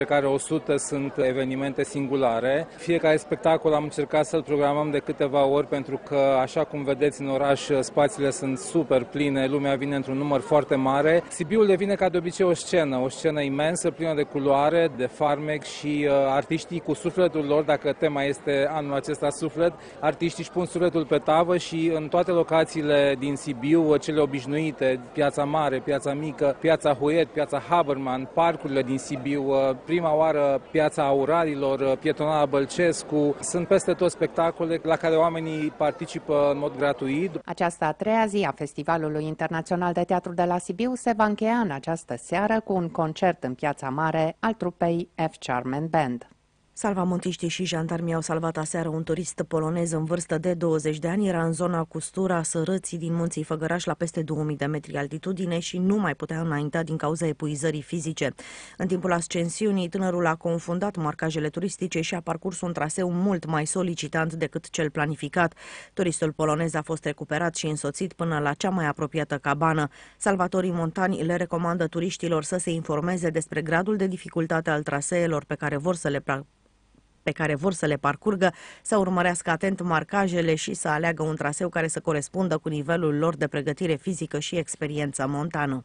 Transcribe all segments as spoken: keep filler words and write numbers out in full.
care o sută sunt evenimente singulare. Fiecare spectacol am încercat să-l programăm de câteva ori pentru că, așa cum vedeți în oraș, spațiile sunt super pline, lumea vine într-un număr foarte mare. Sibiul devine ca de obicei o scenă, o scenă imensă, plină de culoare, de farmec și uh, artiștii cu sufletul lor, dacă tema este anul acesta suflet, artiștii își pun sufletul pe tavă și în toate locațiile din Sibiu, cele obișnuite, Piața Mare, Piața Mică, Piața Huiet, Piața Haberman, parcurile din Sibiu, uh, prima oară Piața Aurarilor, Pietonala Bălcescu, sunt peste tot spectacole la care oamenii participă în mod gratuit. Această a treia zi a Festivalului Internațional de Teatru de la Sibiu se va încheia în această seară cu un concert în Piața Mare al trupei F. Charman Band. Salvamontiștii și jandarmii au salvat aseară un turist polonez în vârstă de douăzeci de ani. Era în zona cu Stura Sărății din munții Făgăraș la peste două mii de metri altitudine și nu mai putea înainta din cauza epuizării fizice. În timpul ascensiunii, tânărul a confundat marcajele turistice și a parcurs un traseu mult mai solicitant decât cel planificat. Turistul polonez a fost recuperat și însoțit până la cea mai apropiată cabană. Salvatorii montani le recomandă turiștilor să se informeze despre gradul de dificultate al traseelor pe care vor să le pe care vor să le parcurgă, să urmărească atent marcajele și să aleagă un traseu care să corespundă cu nivelul lor de pregătire fizică și experiență montană.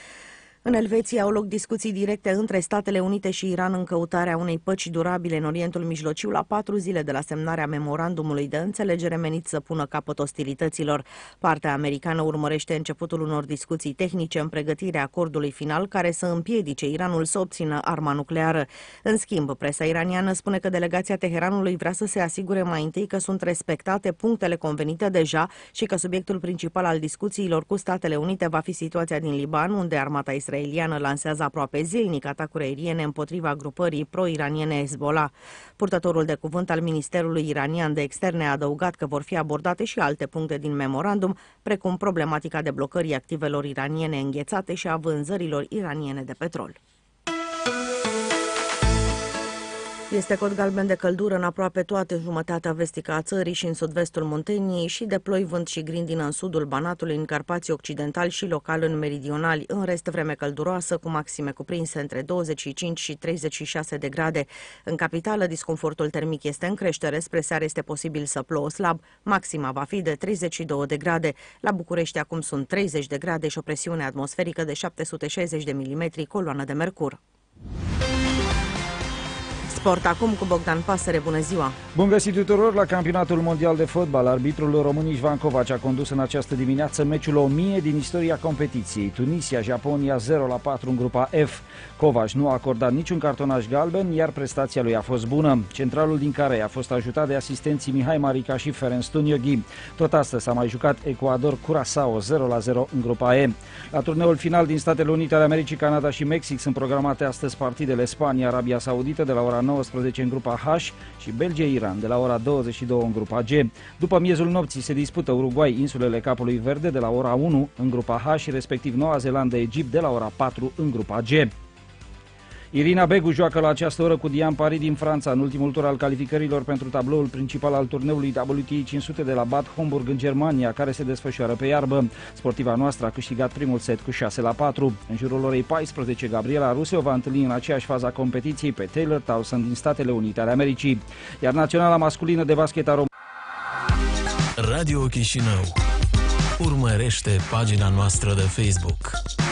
În Elveția au loc discuții directe între Statele Unite și Iran în căutarea unei păci durabile în Orientul Mijlociu la patru zile de la semnarea memorandumului de înțelegere menit să pună capăt ostilităților. Partea americană urmărește începutul unor discuții tehnice în pregătirea acordului final care să împiedice Iranul să obțină arma nucleară. În schimb, presa iraniană spune că delegația Teheranului vrea să se asigure mai întâi că sunt respectate punctele convenite deja și că subiectul principal al discuțiilor cu Statele Unite va fi situația din Liban, unde armata israeliană lansează aproape zilnic atacuri aeriene împotriva grupării pro-iraniene Hezbollah. Purtătorul de cuvânt al Ministerului Iranian de Externe a adăugat că vor fi abordate și alte puncte din memorandum, precum problematica deblocării activelor iraniene înghețate și a vânzărilor iraniene de petrol. Este cod galben de căldură în aproape toată jumătatea vestică a țării și în sud-vestul Munteniei și de ploi, vânt și grindină în sudul Banatului, în Carpații Occidentali și local în meridionali. În rest, vreme călduroasă cu maxime cuprinse între douăzeci și cinci și treizeci și șase de grade. În capitală, disconfortul termic este în creștere, spre seară este posibil să plouă slab. Maxima va fi de treizeci și două de grade. La București acum sunt treizeci de grade și o presiune atmosferică de șapte sute șaizeci de milimetri, coloană de mercur. Sport acum cu Bogdan Pasăre, bună ziua! Bun găsit tuturor la campionatul mondial de fotbal. Arbitrul român Ișvan Covaci a condus în această dimineață meciul o mie din istoria competiției. Tunisia-Japonia zero la patru în grupa F. Covaci nu a acordat niciun cartonaș galben, iar prestația lui a fost bună. Centralul din care a fost ajutat de asistenții Mihai Marica și Ferenc Tunioghi. Tot astăzi s-a mai jucat Ecuador-Curaçao zero la zero în grupa E. La turneul final din Statele Unite ale Americii, Canada și Mexic sunt programate astăzi partidele Spania-Arabia Saudită de la ora nouăsprezece în grupa H și Belgia-Iran de la ora douăzeci și două în grupa G. După miezul nopții se dispută Uruguay, insulele Capului Verde de la ora unu în grupa H și respectiv Noua Zeelandă-Egipt de la ora patru în grupa G. Irina Begu joacă la această oră cu Diane Paris din Franța în ultimul tur al calificărilor pentru tabloul principal al turneului W T A cinci sute de la Bad Homburg în Germania, care se desfășoară pe iarbă. Sportiva noastră a câștigat primul set cu șase la patru. În jurul orei paisprezece, Gabriela Ruse o va întâlni în aceeași fază a competiției pe Taylor Towson din Statele Unite ale Americii. Iar naționala masculină de basket a României Radio Chișinău. Urmărește pagina noastră de Facebook.